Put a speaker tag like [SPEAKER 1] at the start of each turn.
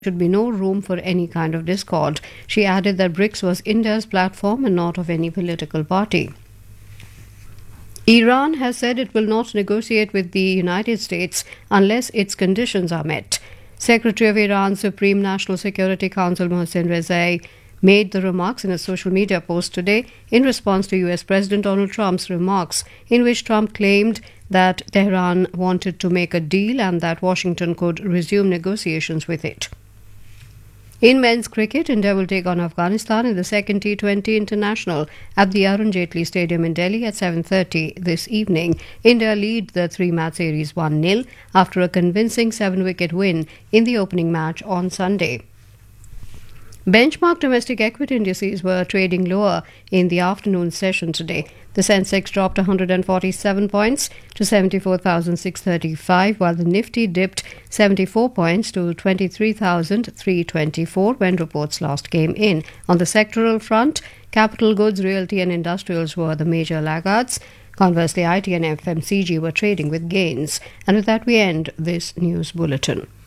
[SPEAKER 1] should be no room for any kind of discord. She added that BRICS was India's platform and not of any political party. Iran has said it will not negotiate with the United States unless its conditions are met. Secretary of Iran's Supreme National Security Council Mohsen Rezai made the remarks in a social media post today in response to US President Donald Trump's remarks, in which Trump claimed that Tehran wanted to make a deal and that Washington could resume negotiations with it. In men's cricket, India will take on Afghanistan in the second T20 International at the Arun Jaitley Stadium in Delhi at 7:30 this evening. India lead the three-match series 1-0 after a convincing 7-wicket win in the opening match on Sunday. Benchmark domestic equity indices were trading lower in the afternoon session today. The Sensex dropped 147 points to 74,635, while the Nifty dipped 74 points to 23,324 when reports last came in. On the sectoral front, capital goods, realty and industrials were the major laggards. Conversely, IT and FMCG were trading with gains. And with that, we end this news bulletin.